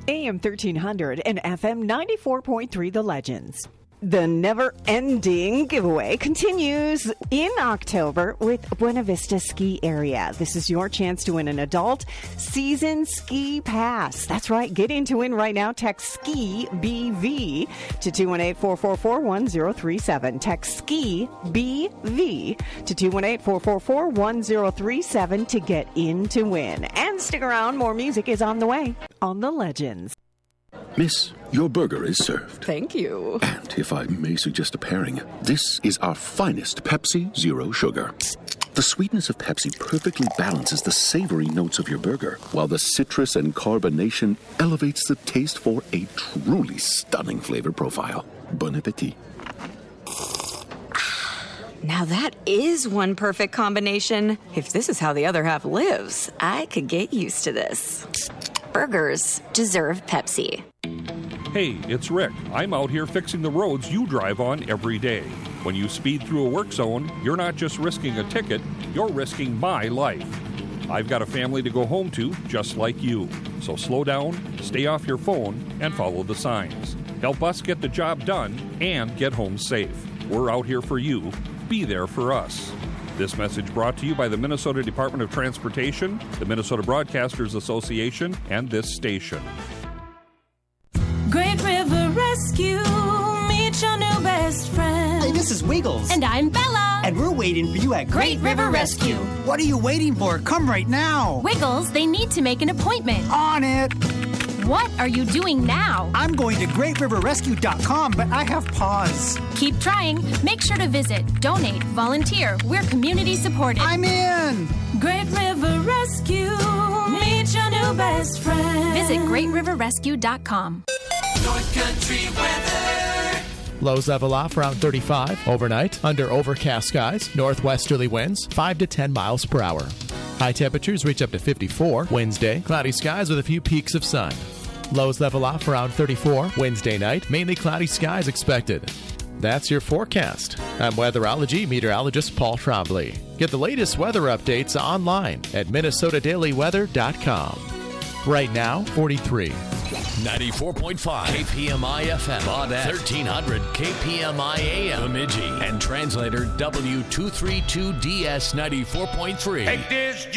AM 1300 and FM 94.3 The Legends. The never-ending giveaway continues in October with Buena Vista Ski Area. This is your chance to win an adult season ski pass. That's right. Get in to win right now. Text SKI BV to 218-444-1037. Text SKI BV to 218-444-1037 to get in to win. And stick around. More music is on the way on The Legends. Miss, your burger is served. Thank you. And if I may suggest a pairing, this is our finest Pepsi Zero Sugar. The sweetness of Pepsi perfectly balances the savory notes of your burger, while the citrus and carbonation elevates the taste for a truly stunning flavor profile. Bon appetit. Now that is one perfect combination. If this is how the other half lives, I could get used to this. Burgers deserve Pepsi. Hey, it's Rick. I'm out here fixing the roads you drive on every day. When you speed through a work zone, you're not just risking a ticket, you're risking my life. I've got a family to go home to just like you. So slow down, stay off your phone, and follow the signs. Help us get the job done and get home safe. We're out here for you. Be there for us. This message brought to you by the Minnesota Department of Transportation, the Minnesota Broadcasters Association, and this station. Great River Rescue, meet your new best friend. Hey, this is Wiggles. And I'm Bella. And we're waiting for you at Great River Rescue. What are you waiting for? Come right now. Wiggles, they need to make an appointment. On it. What are you doing now? I'm going to greatriverrescue.com, but I have pause. Keep trying. Make sure to visit, donate, volunteer. We're community supported. I'm in. Great River Rescue, meet your new best friend. Visit greatriverrescue.com. North Country weather. Lows level off around 35 overnight. Under overcast skies, northwesterly winds 5 to 10 miles per hour. High temperatures reach up to 54 Wednesday. Cloudy skies with a few peaks of sun. Lows level off around 34 Wednesday night. Mainly cloudy skies expected. That's your forecast. I'm weatherology meteorologist Paul Trombley. Get the latest weather updates online at minnesotadailyweather.com. Right now, 43. 94.5 KPMI FM on 1300 KPMI AM Bemidji and translator W232DS 94.3.